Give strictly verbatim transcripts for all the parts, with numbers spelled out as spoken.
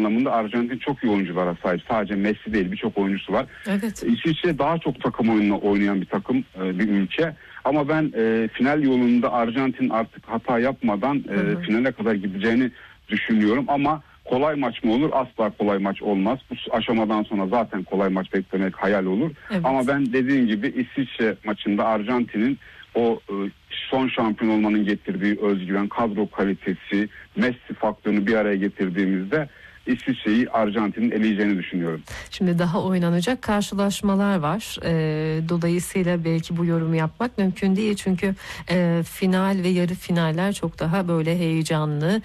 anlamında Arjantin çok iyi oyunculara sahip. Sadece Messi değil, birçok oyuncusu var. Evet. İsviçre daha çok takım oyununu oynayan bir takım, bir ülke. Ama ben e, final yolunda Arjantin artık hata yapmadan e, finale kadar gideceğini düşünüyorum. Ama kolay maç mı olur? Asla kolay maç olmaz. Bu aşamadan sonra zaten kolay maç beklemek hayal olur. Evet. Ama ben dediğim gibi İsviçre maçında Arjantin'in o e, son şampiyon olmanın getirdiği özgüven, kadro kalitesi, Messi faktörünü bir araya getirdiğimizde İsviçre'yi Arjantin'in eleyeceğini düşünüyorum. Şimdi daha oynanacak karşılaşmalar var. E, dolayısıyla belki bu yorumu yapmak mümkün değil. Çünkü e, final ve yarı finaller çok daha böyle heyecanlı.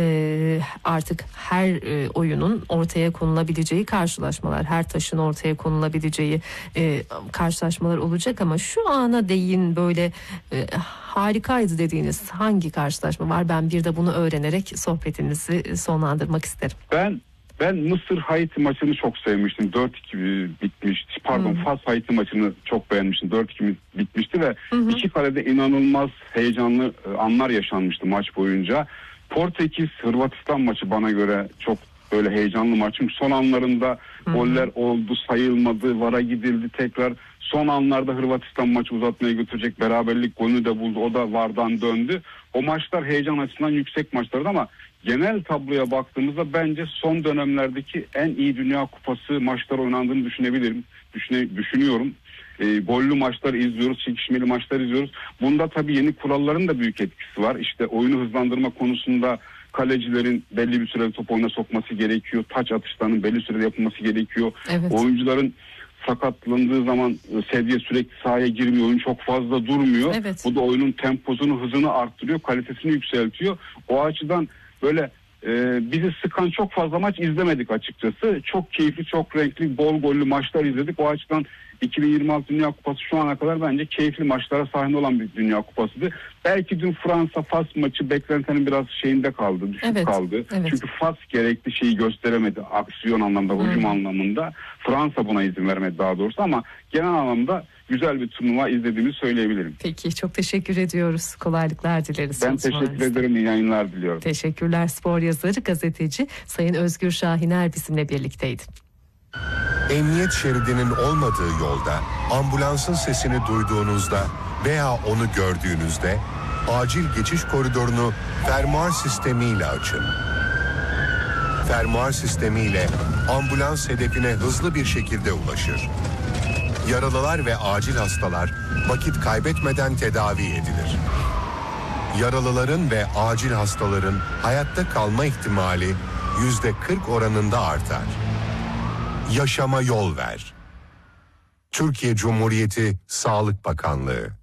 E, artık her e, oyunun ortaya konulabileceği karşılaşmalar, her taşın ortaya konulabileceği e, karşılaşmalar olacak. Ama şu ana değin böyle e, harikaydı dediğiniz hangi karşılaşma var? Ben bir de bunu öğrenerek sohbetinizi sonlandırmak isterim. Ben ben Mısır Haiti maçını çok sevmiştim. dört iki bitmişti. Pardon, Fas Haiti maçını çok beğenmiştim. dört iki bitmişti ve hı hı. iki kalede inanılmaz heyecanlı anlar yaşanmıştı maç boyunca. Portekiz Hırvatistan maçı bana göre çok böyle heyecanlı maç. Çünkü son anlarında hı-hı. goller oldu, sayılmadı, VAR'a gidildi tekrar. Son anlarda Hırvatistan maçı uzatmaya götürecek beraberlik golünü de buldu. O da VAR'dan döndü. O maçlar heyecan açısından yüksek maçlardı ama genel tabloya baktığımızda bence son dönemlerdeki en iyi Dünya Kupası maçları oynandığını düşünebilirim. Düşüne, düşünüyorum. E, gollü maçlar izliyoruz, çekişmeli maçlar izliyoruz. Bunda tabii yeni kuralların da büyük etkisi var. İşte oyunu hızlandırma konusunda kalecilerin belli bir sürede top oyuna sokması gerekiyor. Taç atışlarının belli sürede yapılması gerekiyor. Evet. Oyuncuların sakatlandığı zaman sedye sürekli sahaya girmiyor. Oyun çok fazla durmuyor. Evet. Bu da oyunun temposunu, hızını arttırıyor. Kalitesini yükseltiyor. O açıdan böyle e, bizi sıkan çok fazla maç izlemedik açıkçası. Çok keyifli, çok renkli, bol gollü maçlar izledik. O açıdan iki bin yirmi altı Dünya Kupası şu ana kadar bence keyifli maçlara sahne olan bir Dünya Kupası'ydı. Belki dün Fransa-Fas maçı beklentinin biraz şeyinde kaldı, düşük evet, kaldı. Evet. Çünkü Fas gerekli şeyi gösteremedi aksiyon anlamda, hücum hmm. anlamında. Fransa buna izin vermedi daha doğrusu ama genel anlamda güzel bir turnuva izlediğimizi söyleyebilirim. Peki, çok teşekkür ediyoruz. Kolaylıklar dileriz. Ben teşekkür ederim. İyi yayınlar diliyorum. Teşekkürler. Spor yazarı, gazeteci Sayın Özgür Şahiner bizimle birlikteydi. Emniyet şeridinin olmadığı yolda ambulansın sesini duyduğunuzda veya onu gördüğünüzde acil geçiş koridorunu fermuar sistemiyle açın. Fermuar sistemiyle ambulans hedefine hızlı bir şekilde ulaşır. Yaralılar ve acil hastalar vakit kaybetmeden tedavi edilir. Yaralıların ve acil hastaların hayatta kalma ihtimali yüzde kırk oranında artar. Yaşama yol ver. Türkiye Cumhuriyeti Sağlık Bakanlığı.